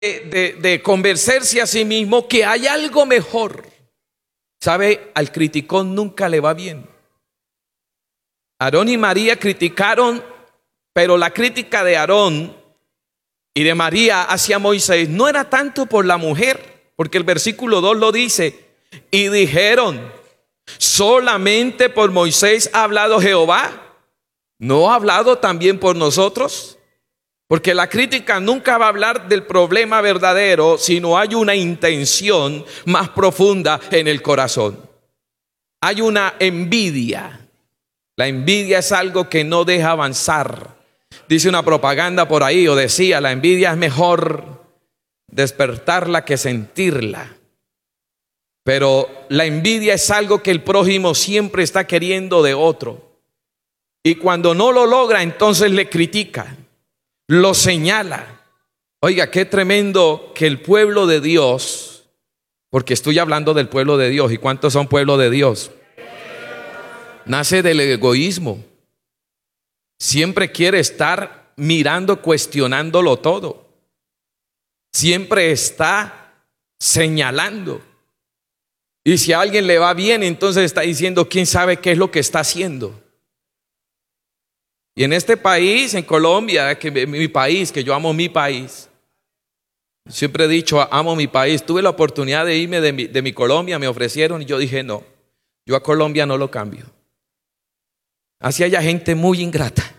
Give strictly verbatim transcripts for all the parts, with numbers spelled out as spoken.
de, de convencerse a sí mismo que hay algo mejor. ¿Sabe? Al criticón nunca le va bien. Aarón y María criticaron, pero la crítica de Aarón y de María hacia Moisés no era tanto por la mujer, porque el versículo dos lo dice, y dijeron, solamente por Moisés ha hablado Jehová, ¿no ha hablado también por nosotros? Porque la crítica nunca va a hablar del problema verdadero, sino hay una intención más profunda en el corazón. Hay una envidia. La envidia es algo que no deja avanzar. Dice una propaganda por ahí, o decía, la envidia es mejor despertarla que sentirla. Pero la envidia es algo que el prójimo siempre está queriendo de otro. Y cuando no lo logra, entonces le critica, lo señala. Oiga, qué tremendo que el pueblo de Dios, porque estoy hablando del pueblo de Dios, ¿y cuántos son pueblo de Dios? Nace del egoísmo. Siempre quiere estar mirando, cuestionándolo todo. Siempre está señalando. Y si a alguien le va bien, entonces está diciendo, ¿quién sabe qué es lo que está haciendo? Y en este país, en Colombia, que mi país, que yo amo mi país, siempre he dicho, amo mi país. Tuve la oportunidad de irme de mi, de mi Colombia, me ofrecieron y yo dije, no, yo a Colombia no lo cambio. Así haya gente muy ingrata.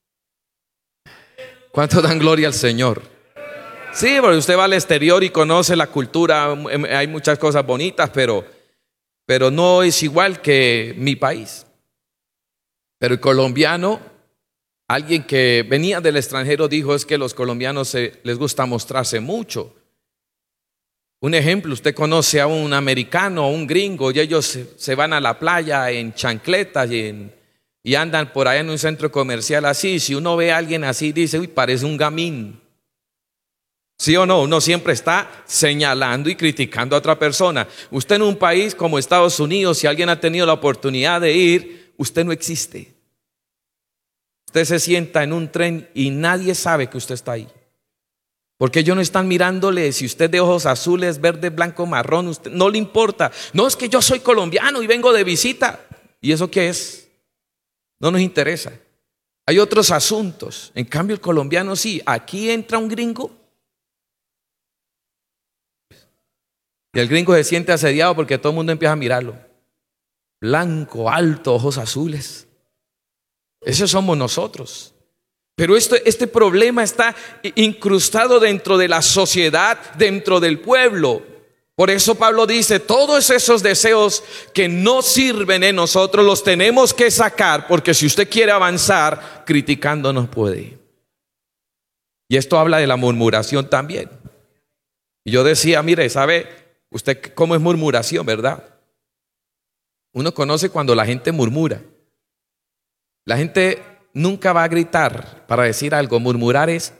¿Cuánto dan gloria al Señor? Sí, porque usted va al exterior y conoce la cultura, hay muchas cosas bonitas, pero, pero no es igual que mi país. Pero el colombiano, alguien que venía del extranjero dijo, es que los colombianos se, les gusta mostrarse mucho. Un ejemplo, usted conoce a un americano, a un gringo, y ellos se, se van a la playa en chancletas y, en, y andan por allá en un centro comercial así. Si uno ve a alguien así, dice, uy, parece un gamín. ¿Sí o no? Uno siempre está señalando y criticando a otra persona. Usted en un país como Estados Unidos, si alguien ha tenido la oportunidad de ir, usted no existe. Usted se sienta en un tren y nadie sabe que usted está ahí. Porque ellos no están mirándole si usted de ojos azules, verde, blanco, marrón, usted, no le importa. No, es que yo soy colombiano y vengo de visita. ¿Y eso qué es? No nos interesa. Hay otros asuntos. En cambio el colombiano sí. Aquí entra un gringo y el gringo se siente asediado porque todo el mundo empieza a mirarlo. Blanco, alto, ojos azules. Esos somos nosotros. Pero esto, este problema está incrustado dentro de la sociedad, dentro del pueblo. Por eso Pablo dice, todos esos deseos que no sirven en nosotros los tenemos que sacar, porque si usted quiere avanzar, criticando no puede. Y esto habla de la murmuración también. Y yo decía, mire, ¿sabe usted cómo es murmuración, verdad? Uno conoce cuando la gente murmura. La gente nunca va a gritar para decir algo. Murmurar es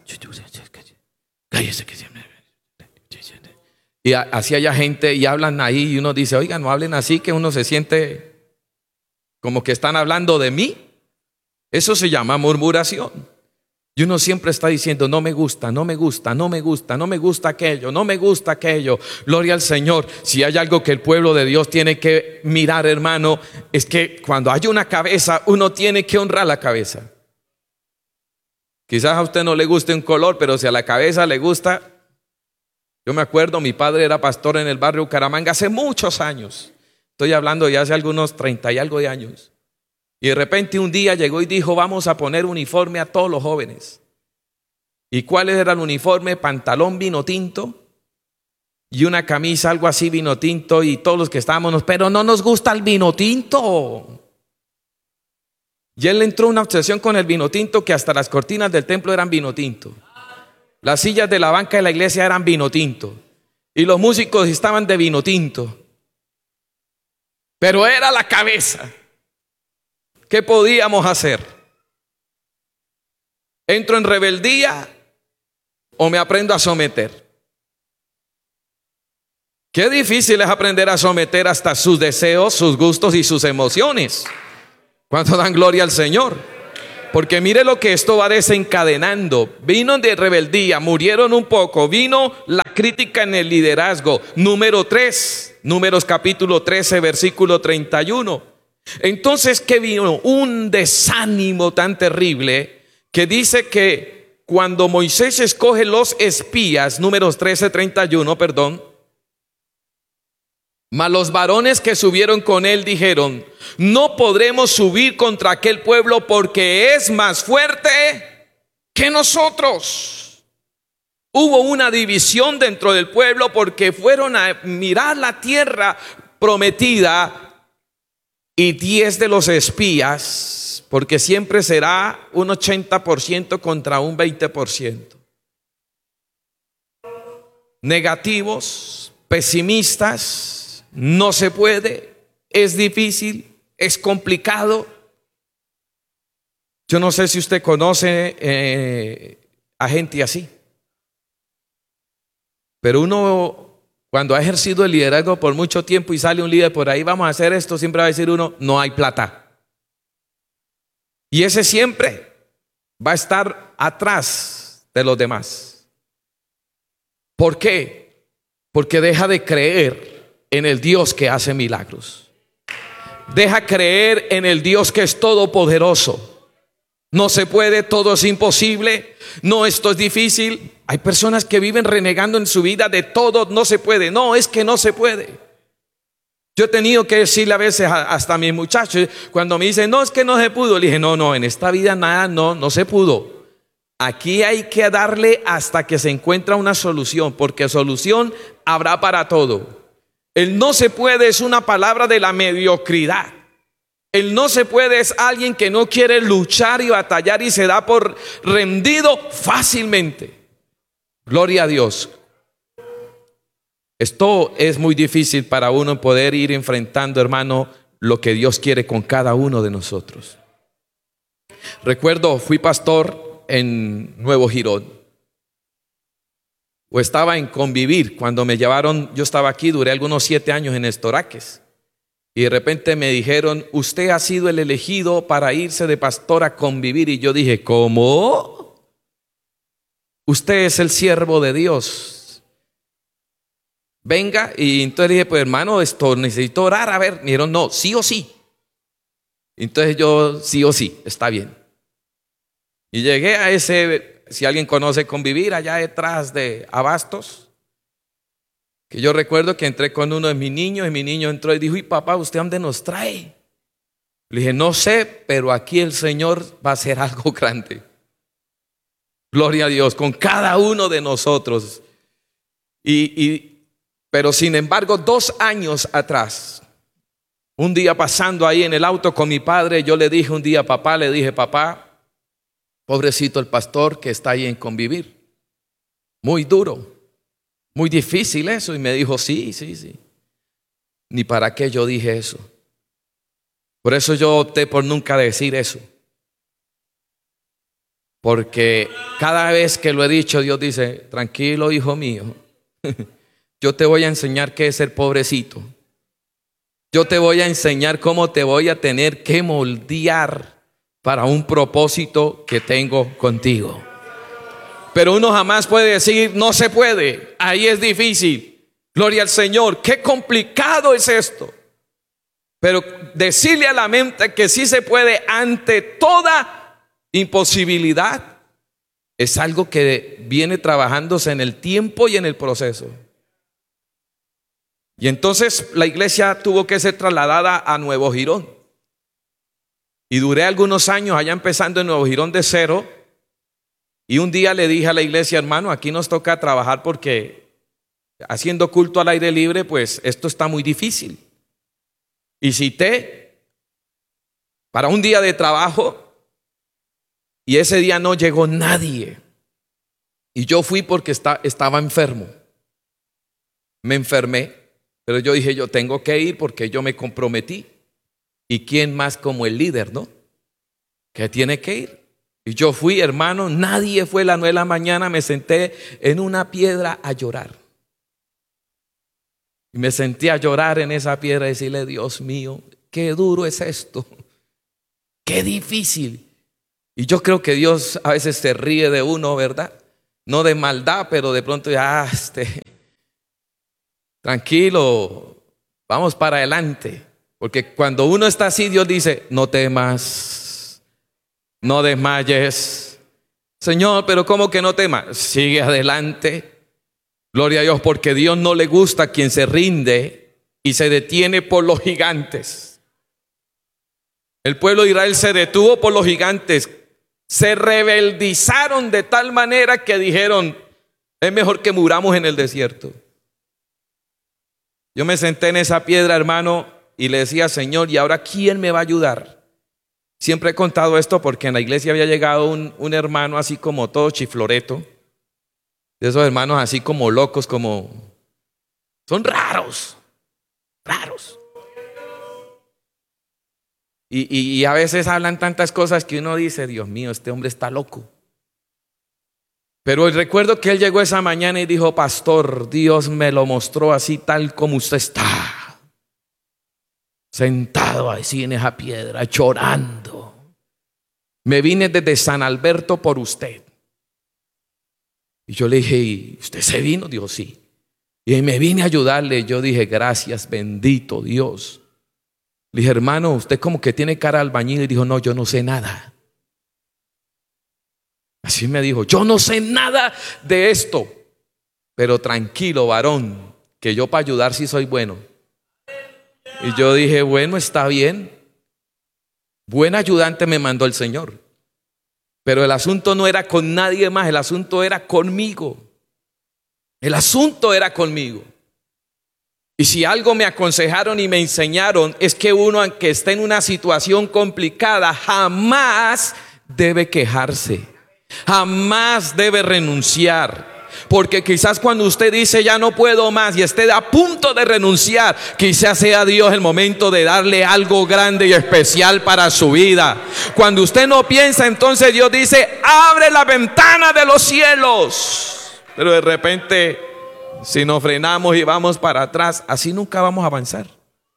y así haya gente y hablan ahí y uno dice, oigan, no hablen así, que uno se siente como que están hablando de mí. Eso se llama murmuración. Y uno siempre está diciendo, no me gusta, no me gusta, no me gusta, no me gusta aquello, no me gusta aquello. Gloria al Señor. Si hay algo que el pueblo de Dios tiene que mirar, hermano, es que cuando hay una cabeza, uno tiene que honrar la cabeza. Quizás a usted no le guste un color, pero si a la cabeza le gusta. Yo me acuerdo, mi padre era pastor en el barrio Bucaramanga hace muchos años. Estoy hablando ya hace algunos treinta y algo de años. Y de repente un día llegó y dijo, vamos a poner uniforme a todos los jóvenes. ¿Y cuál era el uniforme? Pantalón vino tinto y una camisa algo así vino tinto, y todos los que estábamos, pero no nos gusta el vino tinto. Y él entró una obsesión con el vino tinto, que hasta las cortinas del templo eran vino tinto. Las sillas de la banca de la iglesia eran vino tinto. Y los músicos estaban de vino tinto. Pero era la cabeza. ¿Qué podíamos hacer? ¿Entro en rebeldía o me aprendo a someter? Qué difícil es aprender a someter hasta sus deseos, sus gustos y sus emociones. ¿Cuánto dan gloria al Señor? Porque mire lo que esto va desencadenando. Vino de rebeldía, murieron un poco, vino la crítica en el liderazgo. Número tres, Números capítulo trece, versículo treinta y uno. Entonces, ¿qué vino? Un desánimo tan terrible que dice que cuando Moisés escoge los espías, Números trece, treinta y uno, perdón, mas los varones que subieron con él dijeron: no podremos subir contra aquel pueblo porque es más fuerte que nosotros. Hubo una división dentro del pueblo porque fueron a mirar la tierra prometida, y diez de los espías, porque siempre será un ochenta por ciento contra un veinte por ciento, negativos, pesimistas. No se puede, es difícil, es complicado. Yo no sé si usted conoce eh, a gente así, pero uno, cuando ha ejercido el liderazgo por mucho tiempo y sale un líder por ahí, vamos a hacer esto, siempre va a decir uno: no hay plata. Y ese siempre va a estar atrás de los demás. ¿Por qué? Porque deja de creer en el Dios que hace milagros. Deja creer en el Dios que es todopoderoso. No se puede, todo es imposible. No, esto es difícil. Hay personas que viven renegando en su vida de todo, no se puede. No, es que no se puede. Yo he tenido que decirle a veces hasta a mis muchachos, cuando me dicen: no, es que no se pudo. Le dije: no, no, en esta vida nada, no, no se pudo. Aquí hay que darle hasta que se encuentra una solución, porque solución habrá para todo. El no se puede es una palabra de la mediocridad. El no se puede es alguien que no quiere luchar y batallar y se da por rendido fácilmente. Gloria a Dios. Esto es muy difícil para uno poder ir enfrentando, hermano, lo que Dios quiere con cada uno de nosotros. Recuerdo, fui pastor en Nuevo Girón. O estaba en Convivir, cuando me llevaron, yo estaba aquí, duré algunos siete años en Estoraques. Y de repente me dijeron: usted ha sido el elegido para irse de pastor a Convivir. Y yo dije: ¿cómo? Usted es el siervo de Dios. Venga. Y entonces dije: pues hermano, esto necesito orar. A ver, me dijeron: no, sí o sí. Entonces yo: sí o sí, está bien. Y llegué a ese... Si alguien conoce Convivir, allá detrás de Abastos, que yo recuerdo que entré con uno de mis niños y mi niño entró y dijo: y papá, ¿usted dónde nos trae? Le dije: no sé, pero aquí el Señor va a hacer algo grande. Gloria a Dios, con cada uno de nosotros. Y, y, pero sin embargo, dos años atrás, un día pasando ahí en el auto con mi padre, yo le dije un día a papá, le dije: papá, pobrecito el pastor que está ahí en Convivir. Muy duro, muy difícil eso. Y me dijo: sí, sí, sí. Ni para qué yo dije eso. Por eso yo opté por nunca decir eso. Porque cada vez que lo he dicho, Dios dice: tranquilo, hijo mío. Yo te voy a enseñar qué es ser pobrecito. Yo te voy a enseñar cómo te voy a tener que moldear para un propósito que tengo contigo. Pero uno jamás puede decir: no se puede, ahí es difícil. Gloria al Señor, qué complicado es esto. Pero decirle a la mente que sí se puede ante toda imposibilidad es algo que viene trabajándose en el tiempo y en el proceso. Y entonces la iglesia tuvo que ser trasladada a Nuevo Girón. Y duré algunos años allá empezando en Nuevo Girón de cero. Y un día le dije a la iglesia: hermano, aquí nos toca trabajar porque haciendo culto al aire libre, pues esto está muy difícil. Y cité para un día de trabajo y ese día no llegó nadie. Y yo fui porque está, estaba enfermo. Me enfermé, pero yo dije: yo tengo que ir porque yo me comprometí. ¿Y quién más como el líder, no? Que tiene que ir. Y yo fui, hermano, nadie fue. A las nueve de la mañana me senté en una piedra a llorar. Y me senté a llorar en esa piedra y decirle: Dios mío, qué duro es esto. Qué difícil. Y yo creo que Dios a veces se ríe de uno, ¿verdad? No de maldad, pero de pronto ya, este, tranquilo, vamos para adelante. Porque cuando uno está así, Dios dice, no temas, no desmayes. Señor, pero ¿cómo que no temas? Sigue adelante. Gloria a Dios, porque Dios no le gusta a quien se rinde y se detiene por los gigantes. El pueblo de Israel se detuvo por los gigantes. Se rebeldizaron de tal manera que dijeron, es mejor que muramos en el desierto. Yo me senté en esa piedra, hermano, y le decía, Señor, ¿y ahora quién me va a ayudar? Siempre he contado esto porque en la iglesia había llegado un, un hermano así como todo chifloreto, de esos hermanos así como locos, como son raros, raros. Y, y, y a veces hablan tantas cosas que uno dice, Dios mío, este hombre está loco. Pero recuerdo que él llegó esa mañana y dijo, pastor, Dios me lo mostró así tal como usted está, sentado así en esa piedra, llorando. Me vine desde San Alberto por usted. Y yo le dije, ¿y usted se vino? Dijo, sí. Y me vine a ayudarle. Yo dije, gracias, bendito Dios. Le dije, hermano, usted como que tiene cara de albañil. Y dijo, no, yo no sé nada. Así me dijo, yo no sé nada de esto. Pero tranquilo, varón, que yo para ayudar sí soy bueno. Y yo dije, bueno, está bien. Buen ayudante me mandó el Señor. Pero el asunto no era con nadie más, el asunto era conmigo. El asunto era conmigo. Y si algo me aconsejaron y me enseñaron es que uno, aunque esté en una situación complicada, jamás debe quejarse, jamás debe renunciar. Porque quizás cuando usted dice ya no puedo más y esté a punto de renunciar, quizás sea Dios el momento de darle algo grande y especial para su vida. Cuando usted no piensa, entonces Dios dice, abre la ventana de los cielos. Pero de repente, si nos frenamos y vamos para atrás, así nunca vamos a avanzar.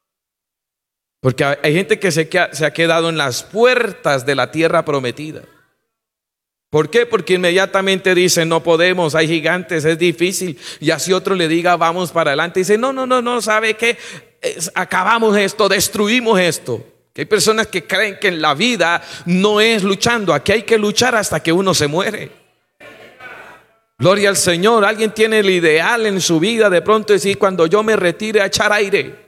Porque hay gente que se, se ha quedado en las puertas de la tierra prometida. ¿Por qué? Porque inmediatamente dicen, no podemos, hay gigantes, es difícil. Y así otro le diga, vamos para adelante. Y dice, no, no, no, no, ¿sabe qué? Es, acabamos esto, destruimos esto. Que hay personas que creen que en la vida no es luchando. Aquí hay que luchar hasta que uno se muere. Gloria al Señor. Alguien tiene el ideal en su vida de pronto decir, cuando yo me retire a echar aire.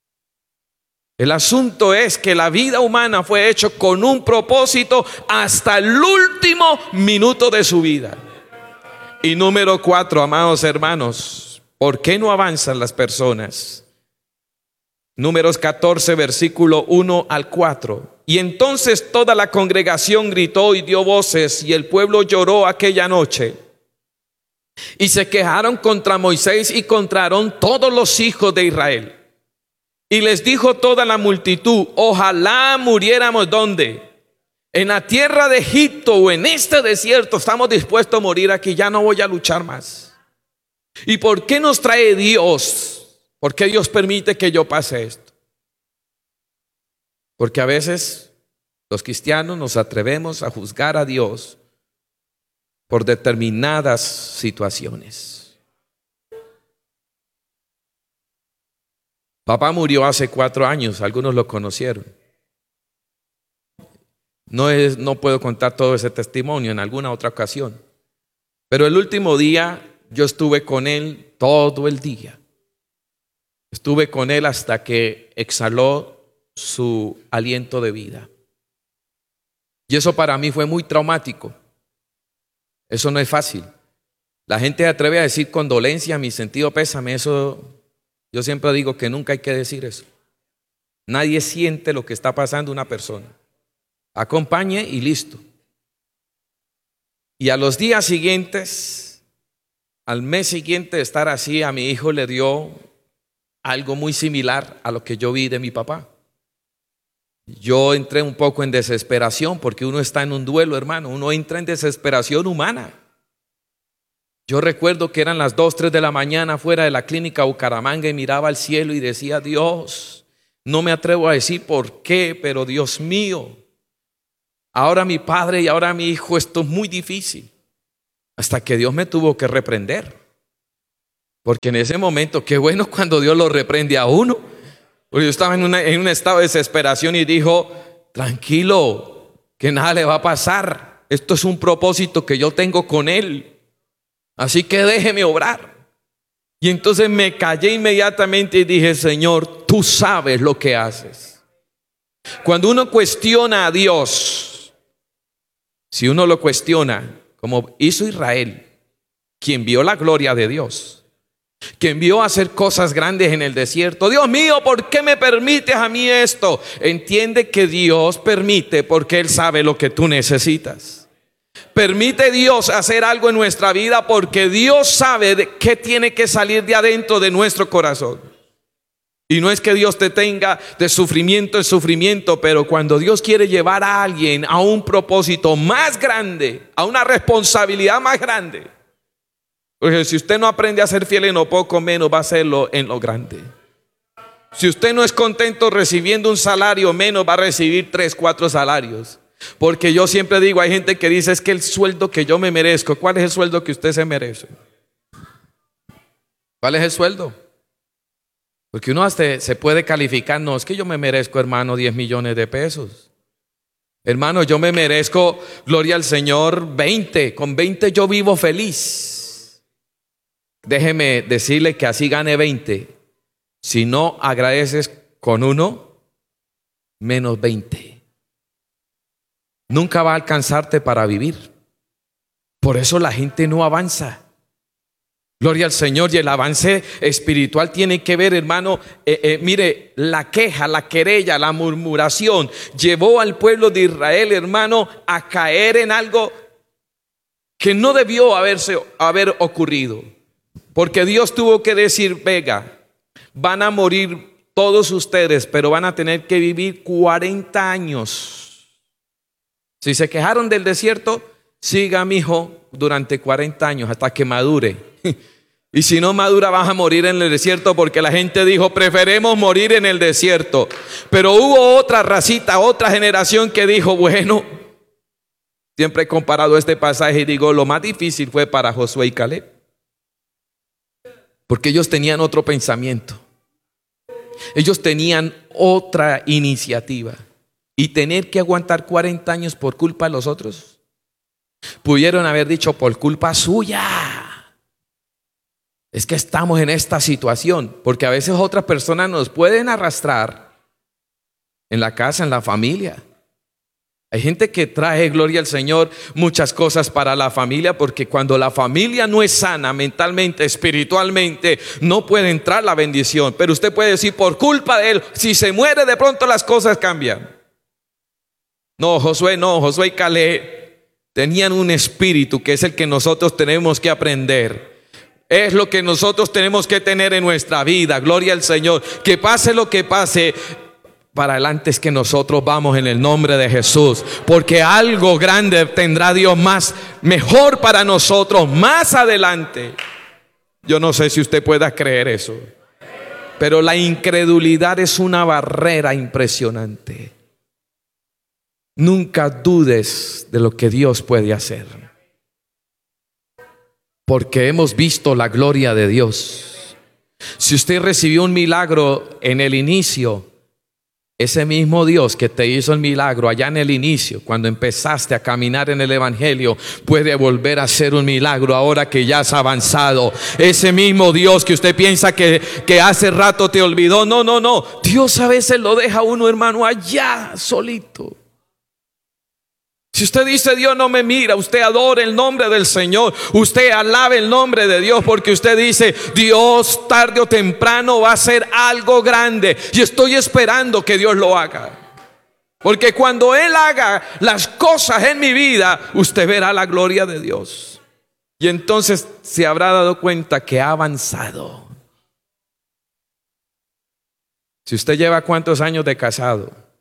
El asunto es que la vida humana fue hecha con un propósito hasta el último minuto de su vida. Y número cuatro, amados hermanos, ¿por qué no avanzan las personas? Números catorce, versículo uno al cuatro. Y entonces toda la congregación gritó y dio voces, y el pueblo lloró aquella noche. Y se quejaron contra Moisés y contra Aarón todos los hijos de Israel. Y les dijo toda la multitud, ojalá muriéramos ¿dónde? En la tierra de Egipto o en este desierto. Estamos dispuestos a morir aquí, ya no voy a luchar más. ¿Y por qué nos trae Dios? ¿Por qué Dios permite que yo pase esto? Porque a veces los cristianos nos atrevemos a juzgar a Dios por determinadas situaciones. Papá murió hace cuatro años, algunos lo conocieron. No, es, no puedo contar todo ese testimonio, en alguna otra ocasión. Pero el último día yo estuve con él todo el día. Estuve con él hasta que exhaló su aliento de vida. Y eso para mí fue muy traumático. Eso no es fácil. La gente se atreve a decir condolencia, mi sentido pésame, eso... Yo siempre digo que nunca hay que decir eso. Nadie siente lo que está pasando una persona. Acompañe y listo. Y a los días siguientes, al mes siguiente de estar así, a mi hijo le dio algo muy similar a lo que yo vi de mi papá. Yo entré un poco en desesperación porque uno está en un duelo, hermano. Uno entra en desesperación humana. Yo recuerdo que eran las dos, tres de la mañana fuera de la clínica Bucaramanga y miraba al cielo y decía, Dios, no me atrevo a decir por qué, pero Dios mío, ahora mi padre y ahora mi hijo, esto es muy difícil. Hasta que Dios me tuvo que reprender. Porque en ese momento, qué bueno cuando Dios lo reprende a uno. Porque yo estaba en, una, en un estado de desesperación y dijo, tranquilo, que nada le va a pasar. Esto es un propósito que yo tengo con él. Así que déjeme obrar. Y entonces me callé inmediatamente y dije, Señor, tú sabes lo que haces. Cuando uno cuestiona a Dios, si uno lo cuestiona, como hizo Israel, quien vio la gloria de Dios, quien vio hacer cosas grandes en el desierto. Dios mío, ¿por qué me permites a mí esto? Entiende que Dios permite porque Él sabe lo que tú necesitas. Permite Dios hacer algo en nuestra vida porque Dios sabe de qué tiene que salir de adentro de nuestro corazón. Y no es que Dios te tenga de sufrimiento en sufrimiento, pero cuando Dios quiere llevar a alguien a un propósito más grande, a una responsabilidad más grande, porque si usted no aprende a ser fiel en lo poco, menos va a hacerlo en lo grande. Si usted no es contento recibiendo un salario, menos va a recibir tres, cuatro salarios. Porque yo siempre digo, hay gente que dice, es que el sueldo que yo me merezco. ¿Cuál es el sueldo que usted se merece? ¿Cuál es el sueldo? Porque uno hasta se puede calificar, no, es que yo me merezco, hermano, diez millones de pesos. Hermano, yo me merezco, gloria al Señor, veinte. Con veinte yo vivo feliz. Déjeme decirle que así gane veinte. Si no agradeces con uno, menos veinte. Nunca va a alcanzarte para vivir. Por eso la gente no avanza. Gloria al Señor. Y el avance espiritual tiene que ver, hermano, eh, eh, mire, la queja, la querella, la murmuración llevó al pueblo de Israel, hermano, a caer en algo que no debió haberse, haber ocurrido. Porque Dios tuvo que decir, venga, van a morir todos ustedes, pero van a tener que vivir cuarenta años. Si se quejaron del desierto, siga mi hijo durante cuarenta años hasta que madure. Y si no madura, vas a morir en el desierto, porque la gente dijo, preferemos morir en el desierto. Pero hubo otra racita, otra generación que dijo, bueno, siempre he comparado este pasaje y digo, lo más difícil fue para Josué y Caleb, porque ellos tenían otro pensamiento. Ellos tenían otra iniciativa. Y tener que aguantar cuarenta años por culpa de los otros, pudieron haber dicho, por culpa suya. Es que estamos en esta situación. Porque a veces otras personas nos pueden arrastrar en la casa, en la familia. Hay gente que trae, gloria al Señor, muchas cosas para la familia, porque cuando la familia no es sana mentalmente, espiritualmente, no puede entrar la bendición. Pero usted puede decir, por culpa de él, si se muere, de pronto las cosas cambian. No, Josué no, Josué y Caleb tenían un espíritu que es el que nosotros tenemos que aprender. Es lo que nosotros tenemos que tener en nuestra vida, gloria al Señor. Que pase lo que pase, para adelante es que nosotros vamos en el nombre de Jesús. Porque algo grande tendrá Dios más, mejor para nosotros, más adelante. Yo no sé si usted pueda creer eso, pero la incredulidad es una barrera impresionante. Nunca dudes de lo que Dios puede hacer, porque hemos visto la gloria de Dios. Si usted recibió un milagro en el inicio, ese mismo Dios que te hizo el milagro allá en el inicio, cuando empezaste a caminar en el evangelio, puede volver a hacer un milagro ahora que ya has avanzado. Ese mismo Dios que usted piensa que, que hace rato te olvidó, no, no, no. Dios a veces lo deja a uno, hermano, allá solito. Si usted dice, Dios no me mira, usted adora el nombre del Señor, usted alabe el nombre de Dios, porque usted dice, Dios tarde o temprano va a hacer algo grande y estoy esperando que Dios lo haga. Porque cuando Él haga las cosas en mi vida, usted verá la gloria de Dios. Y entonces se habrá dado cuenta que ha avanzado. Si usted lleva cuántos años de casado,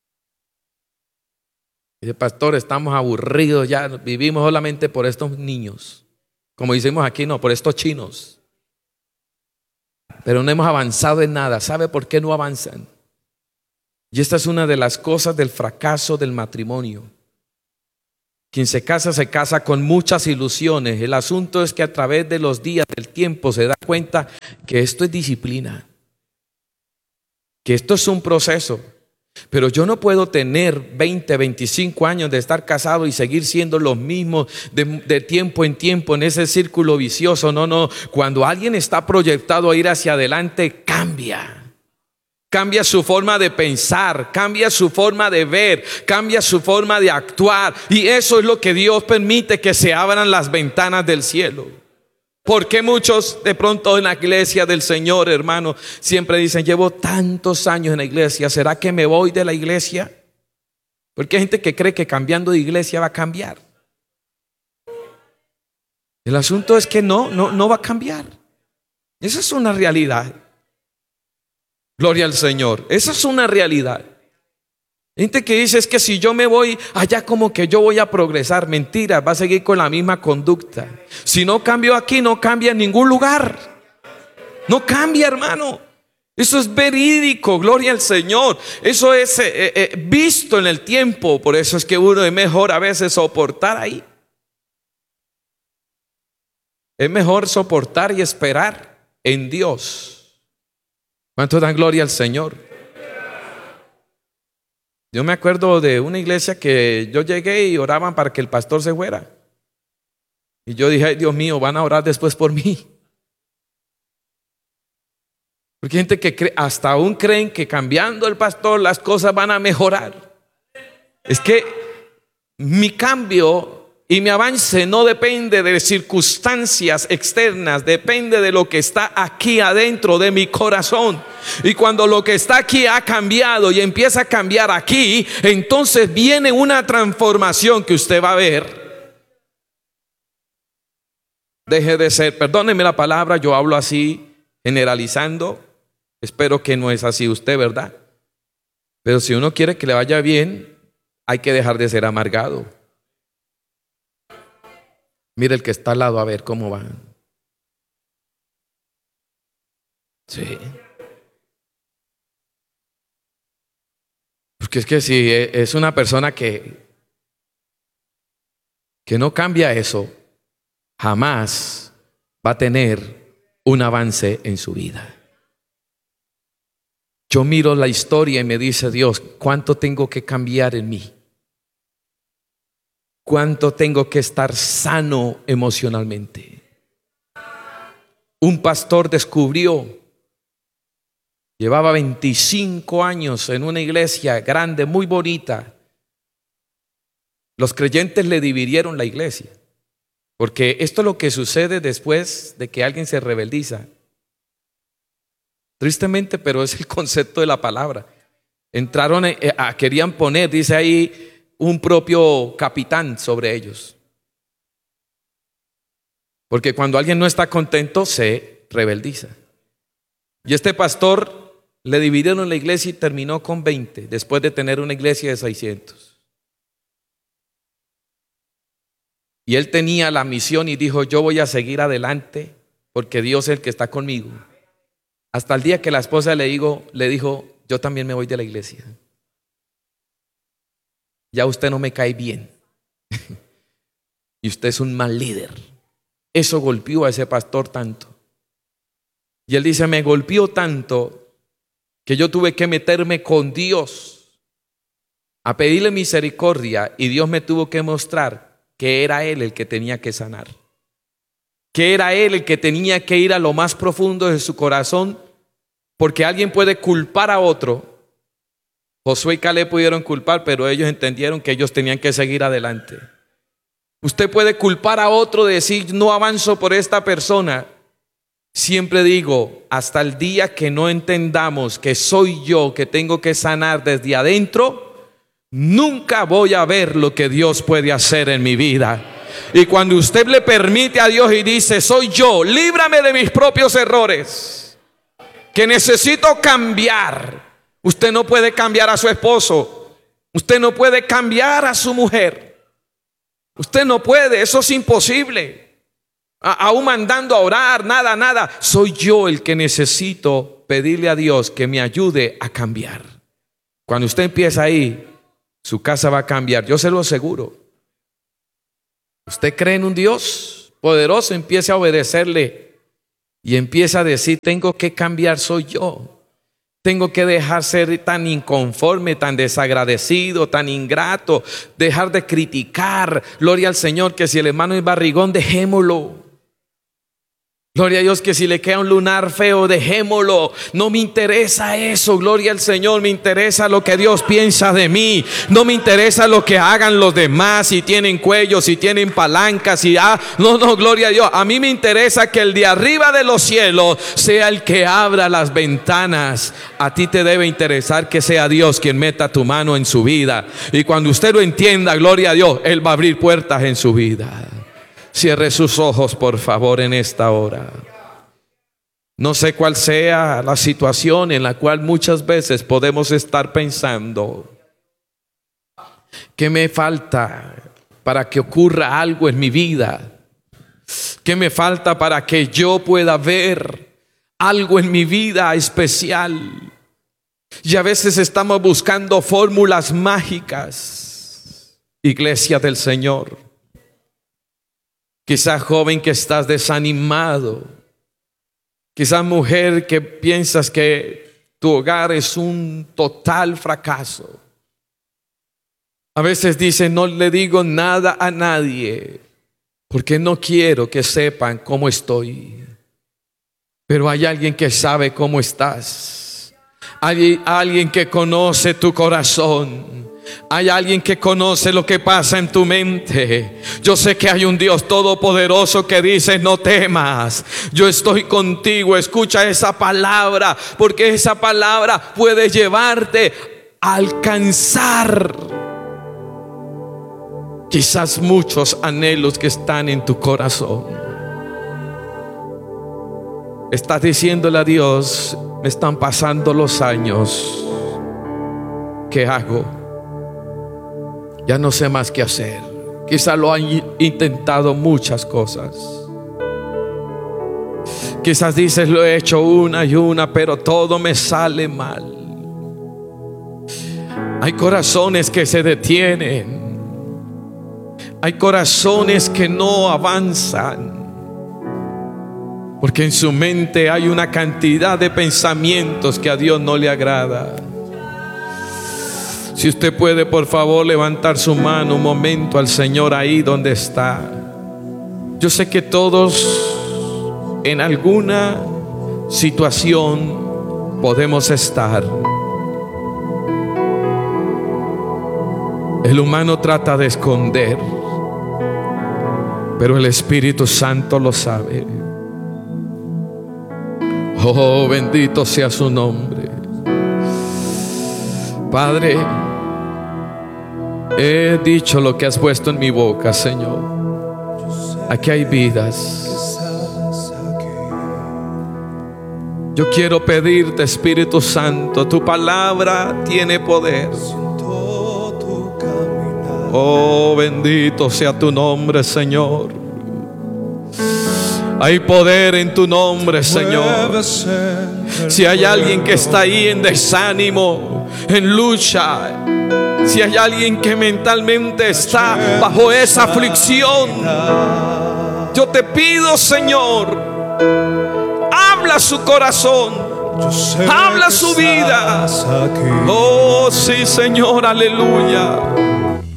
dice, pastor, estamos aburridos ya, vivimos solamente por estos niños. Como decimos aquí, no, por estos chinos. Pero no hemos avanzado en nada. ¿Sabe por qué no avanzan? Y esta es una de las cosas del fracaso del matrimonio. Quien se casa, se casa con muchas ilusiones. El asunto es que a través de los días, del tiempo, se da cuenta que esto es disciplina, que esto es un proceso. Pero yo no puedo tener veinte, veinticinco años de estar casado y seguir siendo los mismos de, de tiempo en tiempo en ese círculo vicioso. No, no. Cuando alguien está proyectado a ir hacia adelante, cambia. Cambia su forma de pensar, cambia su forma de ver, cambia su forma de actuar. Y eso es lo que Dios permite, que se abran las ventanas del cielo. Porque muchos de pronto en la iglesia del Señor, hermano, siempre dicen: llevo tantos años en la iglesia, ¿será que me voy de la iglesia? Porque hay gente que cree que cambiando de iglesia va a cambiar. El asunto es que no, no, no va a cambiar. Esa es una realidad. Gloria al Señor. Esa es una realidad. Gente que dice: es que si yo me voy allá, como que yo voy a progresar. Mentira, va a seguir con la misma conducta. Si no cambio aquí, no cambia en ningún lugar. No cambia, hermano. Eso es verídico, gloria al Señor. Eso es eh, eh, visto en el tiempo. Por eso es que uno es mejor a veces soportar ahí. Es mejor soportar y esperar en Dios. ¿Cuánto dan gloria al Señor? Yo me acuerdo de una iglesia que yo llegué y oraban para que el pastor se fuera. Y yo dije: ay, Dios mío, van a orar después por mí. Porque hay gente que cree, hasta aún creen que cambiando el pastor las cosas van a mejorar. Es que mi cambio y mi avance no depende de circunstancias externas, depende de lo que está aquí adentro de mi corazón. Y cuando lo que está aquí ha cambiado y empieza a cambiar aquí, entonces viene una transformación que usted va a ver. Deje de ser, perdóneme la palabra, yo hablo así generalizando. Espero que no es así usted, ¿verdad? Pero si uno quiere que le vaya bien, hay que dejar de ser amargado. Mire el que está al lado, a ver cómo va. Sí. Porque es que si es una persona que, que no cambia eso, jamás va a tener un avance en su vida. Yo miro la historia y me dice: Dios, ¿cuánto tengo que cambiar en mí? ¿Cuánto tengo que estar sano emocionalmente? Un pastor descubrió, llevaba veinticinco años en una iglesia grande, muy bonita. Los creyentes le dividieron la iglesia, porque esto es lo que sucede después de que alguien se rebeldiza. Tristemente, pero es el concepto de la palabra. Entraron, a, a, querían poner, dice ahí, un propio capitán sobre ellos. Porque cuando alguien no está contento, se rebeldiza. Y este pastor le dividieron la iglesia y terminó con veinte, después de tener una iglesia de seiscientos. Y él tenía la misión y dijo: yo voy a seguir adelante porque Dios es el que está conmigo. Hasta el día que la esposa le dijo, le dijo: yo también me voy de la iglesia. Ya usted no me cae bien. Y usted es un mal líder. Eso golpeó a ese pastor tanto. Y él dice: me golpeó tanto que yo tuve que meterme con Dios a pedirle misericordia, y Dios me tuvo que mostrar que era Él el que tenía que sanar, que era Él el que tenía que ir a lo más profundo de su corazón. Porque alguien puede culpar a otro. Josué y Caleb pudieron culpar, pero ellos entendieron que ellos tenían que seguir adelante. Usted puede culpar a otro, decir: no avanzo por esta persona. Siempre digo, hasta el día que no entendamos que soy yo que tengo que sanar desde adentro, nunca voy a ver lo que Dios puede hacer en mi vida. Y cuando usted le permite a Dios y dice: soy yo, líbrame de mis propios errores, que necesito cambiar. Usted no puede cambiar a su esposo. Usted no puede cambiar a su mujer. Usted no puede, eso es imposible. A, aún mandando a orar, nada, nada. Soy yo el que necesito pedirle a Dios que me ayude a cambiar. Cuando usted empieza ahí, su casa va a cambiar, yo se lo aseguro. Usted cree en un Dios poderoso, empiece a obedecerle y empieza a decir: tengo que cambiar, soy yo. Tengo que dejar ser tan inconforme, tan desagradecido, tan ingrato, dejar de criticar. Gloria al Señor, que si el hermano es barrigón, dejémoslo. Gloria a Dios, que si le queda un lunar feo, dejémoslo. No me interesa eso, gloria al Señor. Me interesa lo que Dios piensa de mí. No me interesa lo que hagan los demás, si tienen cuello, si tienen palancas, si ah, no, no, gloria a Dios. A mí me interesa que el de arriba de los cielos sea el que abra las ventanas. A ti te debe interesar que sea Dios quien meta tu mano en su vida. Y cuando usted lo entienda, gloria a Dios, Él va a abrir puertas en su vida. Cierre sus ojos, por favor, en esta hora. No sé cuál sea la situación en la cual muchas veces podemos estar pensando: ¿qué me falta para que ocurra algo en mi vida? ¿Qué me falta para que yo pueda ver algo en mi vida especial? Y a veces estamos buscando fórmulas mágicas. Iglesia del Señor, quizás joven que estás desanimado, quizás mujer que piensas que tu hogar es un total fracaso. A veces dices: no le digo nada a nadie porque no quiero que sepan cómo estoy. Pero hay alguien que sabe cómo estás. Hay alguien que conoce tu corazón. Hay alguien que conoce lo que pasa en tu mente. Yo sé que hay un Dios todopoderoso que dice: no temas, yo estoy contigo. Escucha esa palabra, porque esa palabra puede llevarte a alcanzar quizás muchos anhelos que están en tu corazón. Estás diciéndole a Dios: me están pasando los años, ¿qué hago? Ya no sé más qué hacer. Quizá lo han intentado muchas cosas. Quizás dices: lo he hecho una y una, pero todo me sale mal. Hay corazones que se detienen. Hay corazones que no avanzan, porque en su mente hay una cantidad de pensamientos que a Dios no le agrada. Si usted puede, por favor, levantar su mano un momento al Señor ahí donde está. Yo sé que todos en alguna situación podemos estar. El humano trata de esconder, pero el Espíritu Santo lo sabe. Oh, bendito sea su nombre. Padre, he dicho lo que has puesto en mi boca, Señor. Aquí hay vidas. Yo quiero pedirte, Espíritu Santo, tu palabra tiene poder. Oh, bendito sea tu nombre, Señor. Hay poder en tu nombre, Señor. Si hay alguien que está ahí en desánimo, en lucha, si hay alguien que mentalmente está bajo esa aflicción, yo te pido, Señor, habla su corazón, habla su vida. Oh, sí, Señor, aleluya.